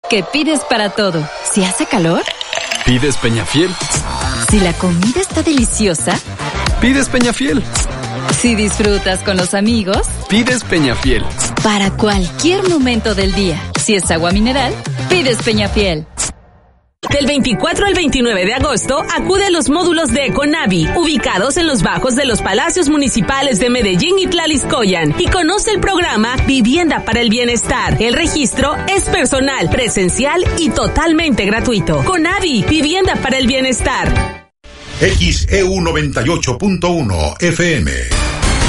¿Qué pides para todo? ¿Si hace calor? ¿Pides Peñafiel? Si la comida está deliciosa, ¿pides Peñafiel? Si disfrutas con los amigos, pides Peñafiel. Para cualquier momento del día, si es agua mineral, pides Peñafiel. Del 24 al 29 de agosto, acude a los módulos de Econavi, ubicados en los bajos de los Palacios Municipales de Medellín y Tlaxcoyan, y conoce el programa Vivienda para el Bienestar. El registro es personal, presencial y totalmente gratuito. Conavi, Vivienda para el Bienestar. XEU 98.1 FM.